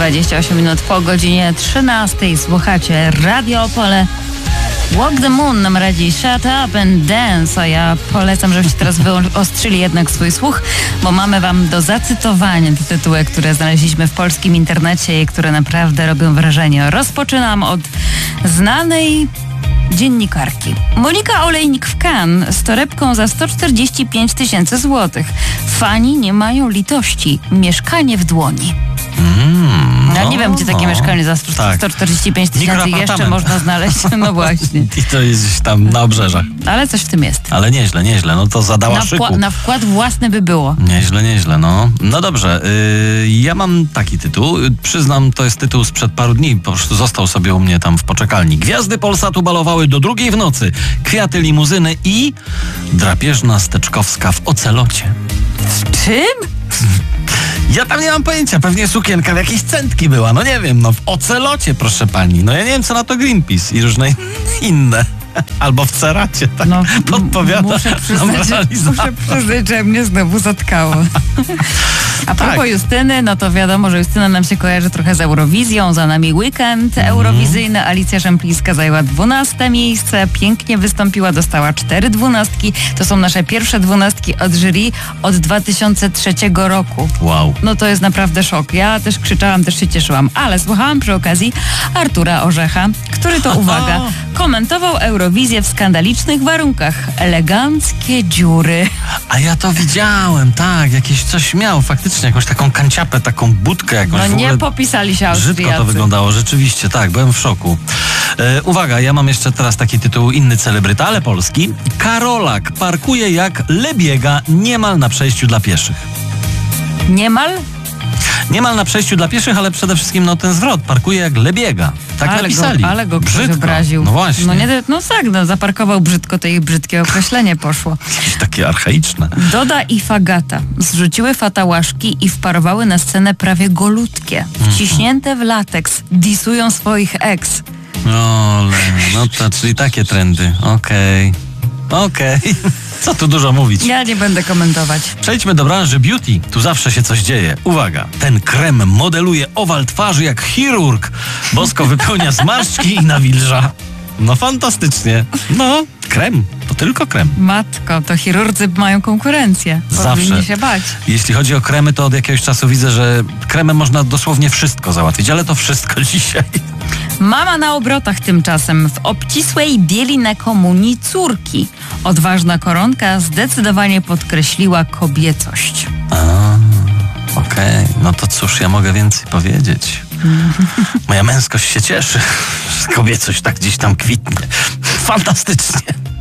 28 minut po godzinie 13. Słuchacie Radio Opole. Walk the Moon nam radzi Shut Up and Dance, a ja polecam, żebyście teraz wyostrzyli jednak swój słuch, bo mamy wam do zacytowania te tytuły, które znaleźliśmy w polskim internecie i które naprawdę robią wrażenie. Rozpoczynam od znanej dziennikarki. Monika Olejnik w Cannes z torebką za 145 000 złotych. Fani nie mają litości. Mieszkanie w dłoni. Ja nie wiem, gdzie takie mieszkanie za 145 000 jeszcze można znaleźć. No właśnie. I to jest gdzieś tam na obrzeżach. Ale coś w tym jest. Ale nieźle. No to zadała szyku. Na wkład własny by było. Nieźle, no. No dobrze, ja mam taki tytuł. Przyznam, to jest tytuł sprzed paru dni. Po prostu został sobie u mnie tam w poczekalni. Gwiazdy Polsatu balowały do 2:00 w nocy. Kwiaty, limuzyny i drapieżna Steczkowska w ocelocie. W czym? Ja tam nie mam pojęcia, pewnie sukienka w jakiejś centki była, no nie wiem, no w ocelocie, proszę pani. No ja nie wiem, co na to Greenpeace i różne inne. Albo w Ceracie, tak podpowiada. Muszę przyznać, że mnie znowu zatkało. A propos Justyny, no to wiadomo, że Justyna nam się kojarzy trochę z Eurowizją, za nami weekend eurowizyjny. Alicja Szemplińska zajęła 12 miejsce, pięknie wystąpiła, dostała 4 12. To są nasze pierwsze 12 od jury od 2003 roku. Wow. No to jest naprawdę szok. Ja też krzyczałam, też się cieszyłam, ale słuchałam przy okazji Artura Orzecha, który to, uwaga, komentował Eurowizję w skandalicznych warunkach. Eleganckie dziury. A ja to widziałem, tak, jakieś coś miał, faktycznie, jakąś taką kanciapę, taką budkę jakąś. No nie popisali się Austriacy. Brzydko to wyglądało, rzeczywiście, tak, byłem w szoku. Uwaga, ja mam jeszcze teraz taki tytuł, inny celebryta, ale polski. Karolak parkuje jak Lebiega niemal na przejściu dla pieszych. Niemal? Niemal na przejściu dla pieszych, ale przede wszystkim ten zwrot. Parkuje jak Lebiega. Tak napisali. Ale go ktoś brzydko obraził. No właśnie. Zaparkował brzydko, to ich brzydkie określenie poszło. Jakieś takie archaiczne. Doda i Fagata zrzuciły fatałaszki i wparowały na scenę prawie golutkie. Wciśnięte w lateks. Disują swoich ex. No to, czyli takie trendy. Okej. Co tu dużo mówić? Ja nie będę komentować. Przejdźmy do branży beauty. Tu zawsze się coś dzieje. Uwaga, ten krem modeluje owal twarzy jak chirurg. Bosko wypełnia zmarszczki i nawilża. No fantastycznie. No, krem. To tylko krem. Matko, to chirurdzy mają konkurencję. Zawsze. Powinni się bać. Jeśli chodzi o kremy, to od jakiegoś czasu widzę, że kremem można dosłownie wszystko załatwić, ale to wszystko dzisiaj. Mama na obrotach tymczasem w obcisłej bieli na komunii córki. Odważna koronka zdecydowanie podkreśliła kobiecość. Okej. No to cóż, ja mogę więcej powiedzieć. Moja męskość się cieszy, że kobiecość tak gdzieś tam kwitnie. Fantastycznie.